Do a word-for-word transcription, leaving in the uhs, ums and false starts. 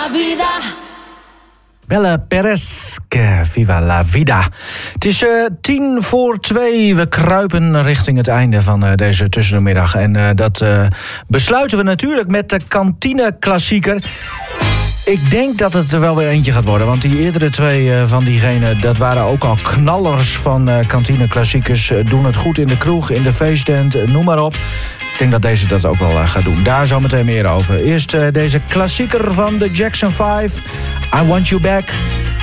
la vida. Bella Perez, viva la vida. Het is uh, tien voor twee. We kruipen richting het einde van uh, deze tussenmiddag. En uh, dat uh, besluiten we natuurlijk met de kantine klassieker. Ik denk dat het er wel weer eentje gaat worden. Want die eerdere twee uh, van diegenen, dat waren ook al knallers van uh, kantine klassiekers. Uh, doen het goed in de kroeg, in de feesttent, uh, noem maar op. Ik denk dat deze dat ook wel uh, gaat doen. Daar zo meteen meer over. Eerst uh, deze klassieker van de Jackson vijf. I Want You Back.